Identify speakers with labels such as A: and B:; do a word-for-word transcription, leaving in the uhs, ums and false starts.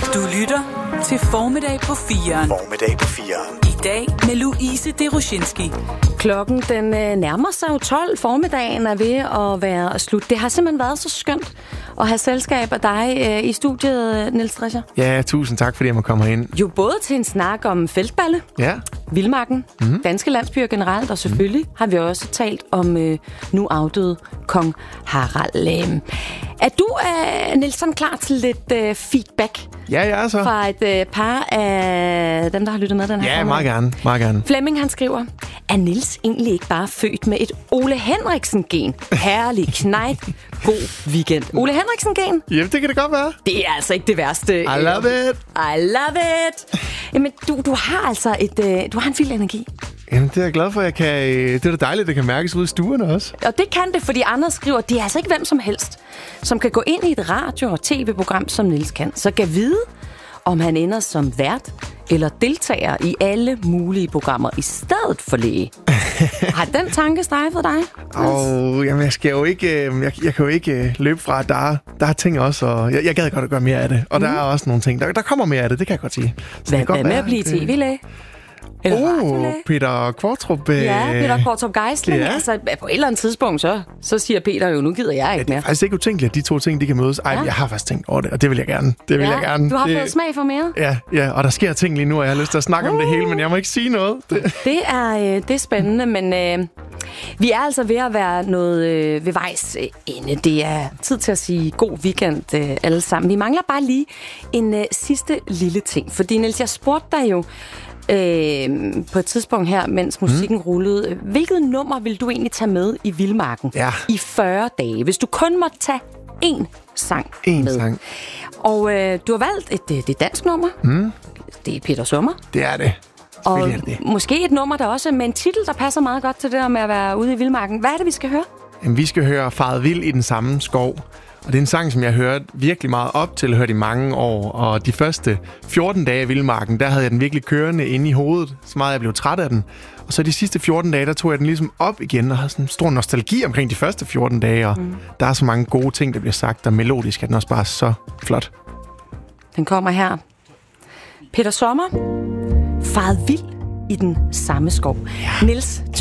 A: Du lytter til Formiddag på firen.
B: Formiddag på firen.
A: I dag med Louise Deroshinski.
C: Klokken den nærmer sig jo tolv. Formiddagen er ved at være slut. Det har simpelthen været så skønt at have selskab af dig øh, i studiet, Niels Drescher.
D: Ja, tusind tak, fordi jeg må komme ind.
C: Jo, både til en snak om feltballe,
D: Ja.
C: vildmarken, mm-hmm. danske landsbyer generelt, og selvfølgelig mm. har vi også talt om øh, nu afdøde kong Harald. Øh. Er du, øh, Nielsen, klar til lidt øh, feedback?
D: Ja, jeg er så.
C: Fra et øh, par af dem, der har lyttet med den her.
D: Ja, meget gerne, meget gerne.
C: Flemming, han skriver, er Niels egentlig ikke bare født med et Ole Henriksen-gen? Herlig knejt. God weekend. Ole Henriksen-gen?
D: Jamen, det kan det godt være.
C: Det er altså ikke det værste.
D: I love it.
C: I love it. Jamen, du, du har altså et, øh, du har en vild energi.
D: Jamen, det er jeg glad for, jeg kan... Det er da dejligt, det kan mærkes ude i stuerne også.
C: Og det kan det, fordi andre skriver, det er altså ikke hvem som helst, som kan gå ind i et radio- og tv-program, som Niels kan. Så kan vide, om han ender som vært eller deltager i alle mulige programmer i stedet for læge. Har den tanke strejfet dig?
D: Og jamen, jeg skal jo ikke... Jeg, jeg kan jo ikke løbe fra, at der, der er ting også, og jeg, jeg gad godt at gøre mere af det. Og mm. der er også nogle ting. Der, der kommer mere af det, det kan jeg godt sige. Så
C: Hvad, hvad med at blive tv-læge? Eller
D: oh, Peter Kvartrup. Øh...
C: Ja, Peter Kvartrup Geisling. Ja. Altså, på et eller andet tidspunkt, så, så siger Peter jo, nu gider jeg ikke
D: ja, det er
C: mere.
D: faktisk ikke utænkeligt, at de to ting, de kan mødes. Ej, ja. Jeg har faktisk tænkt over det, og det vil jeg gerne. Det vil
C: ja,
D: jeg gerne.
C: Du har
D: det...
C: fået smag for mere?
D: Ja, ja, og der sker ting lige nu, og jeg har lyst til at snakke uh. om det hele, men jeg må ikke sige noget. Det,
C: det, er, øh, det er spændende, men øh, vi er altså ved at være noget øh, ved vejs øh, ende. Det er tid til at sige god weekend øh, alle sammen. Vi mangler bare lige en øh, sidste lille ting, fordi Niels, jeg spurgte dig jo, Øh, på et tidspunkt her, mens musikken mm. rullede. Hvilket nummer vil du egentlig tage med i Vildmarken
D: ja.
C: i fyrre dage, hvis du kun måtte tage én sang
D: en
C: med?
D: sang.
C: Og øh, du har valgt et, det, det dansk nummer.
D: Mm.
C: Det er Peter Sommer.
D: Det er det.
C: Og
D: er det.
C: måske et nummer, der også med en titel, der passer meget godt til det der med at være ude i Vildmarken. Hvad er det, vi skal høre?
D: Jamen, vi skal høre Faret Vild i den samme skov. Og det er en sang, som jeg hørte virkelig meget op til, hørt i mange år. Og de første fjorten dage i Vildmarken, der havde jeg den virkelig kørende inde i hovedet, så meget jeg blev træt af den. Og så de sidste fjorten dage, der tog jeg den ligesom op igen, og havde sådan en stor nostalgi omkring de første fjorten dage. Og mm. der er så mange gode ting, der bliver sagt, og melodisk er den også bare så flot.
C: Den kommer her. Peter Sommer, Faret Vild i den samme skov. Ja. Niels,